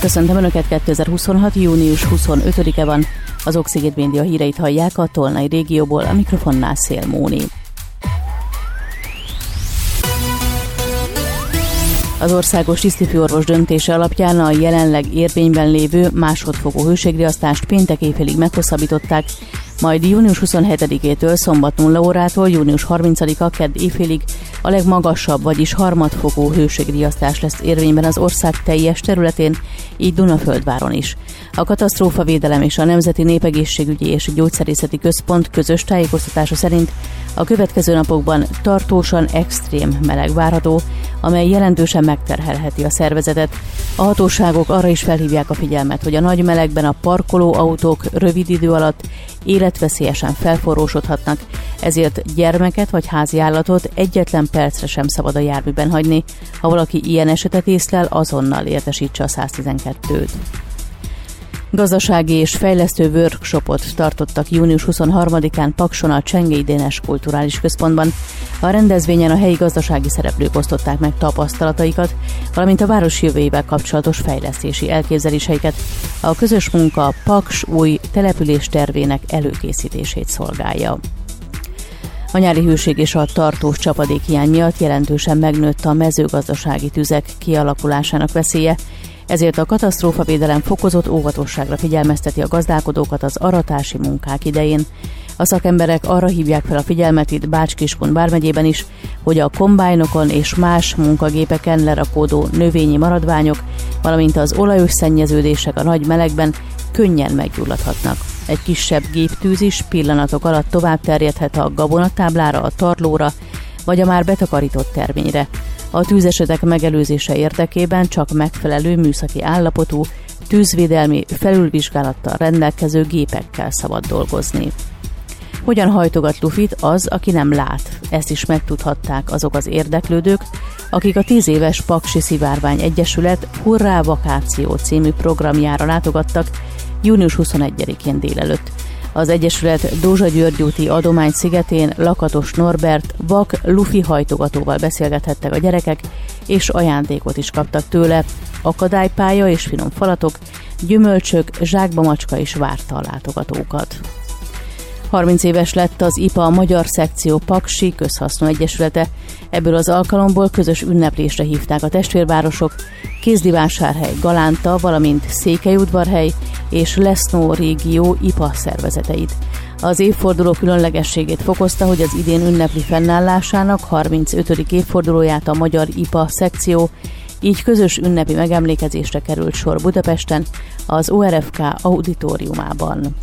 Köszöntöm Önöket, 2026. június 25-e van. Az Oxigét Média híreit hallják a Tolnai régióból, a mikrofonnál Szél Móni. Az országos tisztifőorvos döntése alapján a jelenleg érvényben lévő másodfokú hőségriasztást péntek éjfélig meghosszabbították, majd június 27-től szombat 0 órától június 30-a kedd éjfélig a legmagasabb, vagyis harmadfokú hőségriasztás lesz érvényben az ország teljes területén, így Dunaföldváron is. A Katasztrófavédelem és a Nemzeti Népegészségügyi és Gyógyszerészeti Központ közös tájékoztatása szerint a következő napokban tartósan extrém meleg várható, amely jelentősen megterhelheti a szervezetet. A hatóságok arra is felhívják a figyelmet, hogy a nagy melegben a parkoló autók rövid idő alatt életveszélyesen felforrósodhatnak, ezért gyermeket vagy háziállatot egyetlen percre sem szabad a járműben hagyni. Ha valaki ilyen esetet észlel, azonnal értesítse a 112-t. Gazdasági és fejlesztő workshopot tartottak június 23-án Pakson a Csengei Dénes Kulturális Központban. A rendezvényen a helyi gazdasági szereplők osztották meg tapasztalataikat, valamint a város jövőjével kapcsolatos fejlesztési elképzeléseiket. A közös munka Paks új település tervének előkészítését szolgálja. A nyári hőség és a tartós csapadékhiány miatt jelentősen megnőtt a mezőgazdasági tüzek kialakulásának veszélye, ezért a katasztrófavédelem fokozott óvatosságra figyelmezteti a gazdálkodókat az aratási munkák idején. A szakemberek arra hívják fel a figyelmet itt Bács-Kiskun vármegyében is, hogy a kombájnokon és más munkagépeken lerakódó növényi maradványok, valamint az olajos szennyeződések a nagy melegben könnyen meggyulladhatnak. Egy kisebb géptűz is pillanatok alatt tovább terjedhet a gabonatáblára, a tarlóra, vagy a már betakarított terményre. A tűzesetek megelőzése érdekében csak megfelelő műszaki állapotú, tűzvédelmi felülvizsgálattal rendelkező gépekkel szabad dolgozni. Hogyan hajtogat lufit az, aki nem lát? Ezt is megtudhatták azok az érdeklődők, akik a 10 éves Paksi Szivárvány Egyesület Hurrá Vakáció című programjára látogattak június 21-én délelőtt. Az Egyesület Dózsa György úti adomány szigetén Lakatos Norbert vak lufi hajtogatóval beszélgethettek a gyerekek, és ajándékot is kaptak tőle. Akadálypálya és finom falatok, gyümölcsök, zsákba macska is várta a látogatókat. 30 éves lett az IPA Magyar Szekció Paksi Közhasznú Egyesülete. Ebből az alkalomból közös ünneplésre hívták a testvérvárosok, Kézdivásárhely, Galánta, valamint Székelyudvarhely és Lesznó régió IPA szervezeteit. Az évforduló különlegességét fokozta, hogy az idén ünnepli fennállásának 35. évfordulóját a Magyar IPA Szekció, így közös ünnepi megemlékezésre került sor Budapesten, az ORFK auditoriumában.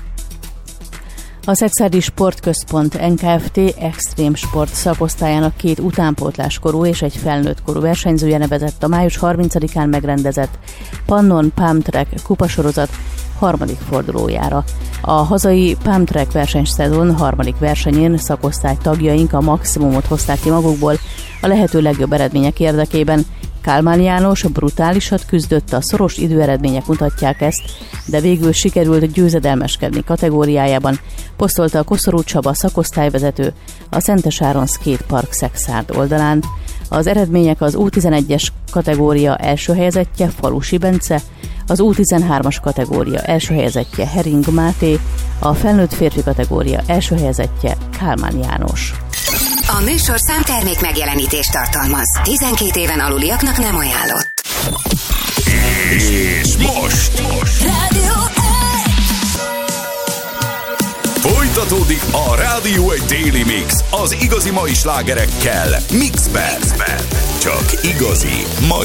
A Szekszárdi Sportközpont NKFT extrém sport szakosztályának 2 utánpótláskorú és egy felnőttkorú versenyzője nevezett a május 30-án megrendezett Pannon Palm Track kupasorozat 3. fordulójára. A hazai Palm Track versenyszezon 3. versenyén szakosztály tagjaink a maximumot hozták ki magukból a lehető legjobb eredmények érdekében. Kálmán János brutálisat küzdött, a szoros időeredmények mutatják ezt, de végül sikerült győzedelmeskedni kategóriájában, posztolta a Koszorú Csaba szakosztályvezető a Szentesáron Skate Park Szekszárd oldalán. Az eredmények az U11-es kategória első helyezettje Falusi Bence, az U13-as kategória első helyezettje Hering Máté, a felnőtt férfi kategória első helyezettje Kálmán János. A műsorszám termék megjelenítést tartalmaz. 12 éven aluliaknak nem ajánlott. És most Rádió 1! folytatódik a Rádió 1 Daily Mix az igazi mai slágerekkel Mixben. Csak igazi mai